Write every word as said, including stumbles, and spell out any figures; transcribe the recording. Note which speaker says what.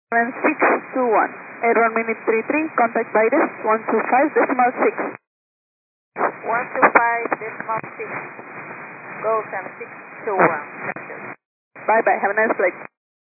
Speaker 1: seven six two one. Air one minute three three, contact Baides one two five decimal six.
Speaker 2: one two five decimal six. Go seven six two one.
Speaker 1: Bye bye, have a nice flight.